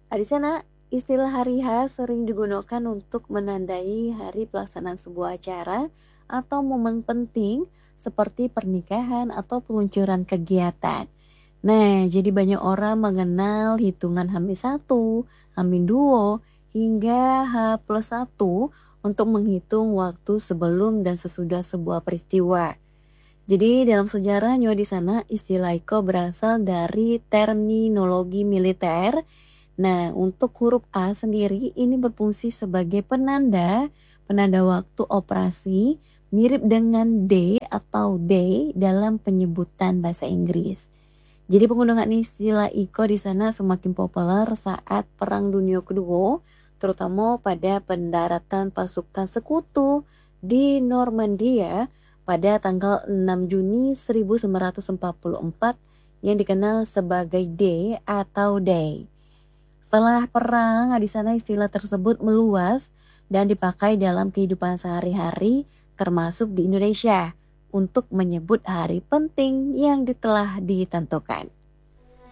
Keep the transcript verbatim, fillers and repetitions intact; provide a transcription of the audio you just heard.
Di sana, istilah hari H sering digunakan untuk menandai hari pelaksanaan sebuah acara atau momen penting seperti pernikahan atau peluncuran kegiatan. Nah, jadi banyak orang mengenal hitungan H satu, H dua, hingga H plus satu untuk menghitung waktu sebelum dan sesudah sebuah peristiwa. Jadi dalam sejarah nyo di sana istilah iko berasal dari terminologi militer. Nah, untuk huruf A sendiri ini berfungsi sebagai penanda, penanda waktu operasi, mirip dengan D atau day dalam penyebutan bahasa Inggris. Jadi penggunaan istilah iko di sana semakin populer saat Perang Dunia Kedua, terutama pada pendaratan pasukan sekutu di Normandia pada tanggal enam Juni seribu sembilan ratus empat puluh empat yang dikenal sebagai D atau Day. Setelah perang, di sana istilah tersebut meluas dan dipakai dalam kehidupan sehari-hari termasuk di Indonesia untuk menyebut hari penting yang telah ditentukan.